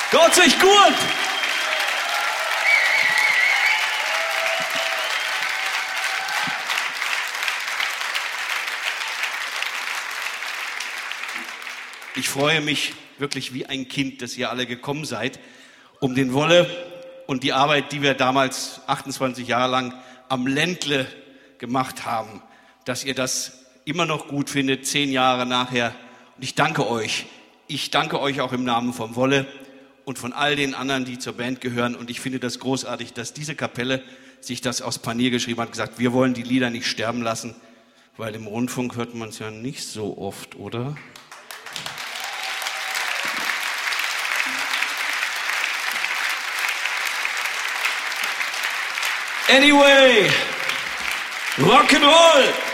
Geht's euch gut? Ich freue mich wirklich wie ein Kind, dass ihr alle gekommen seid, um den Wolle und die Arbeit, die wir damals 28 Jahre lang am Ländle gemacht haben, dass ihr das immer noch gut findet, 10 Jahre nachher. Und ich danke euch. Ich danke euch auch im Namen vom Wolle und von all den anderen, die zur Band gehören. Und ich finde das großartig, dass diese Kapelle sich das aufs Panier geschrieben hat, gesagt, wir wollen die Lieder nicht sterben lassen, weil im Rundfunk hört man es ja nicht so oft, oder? Anyway, Rock'n'Roll!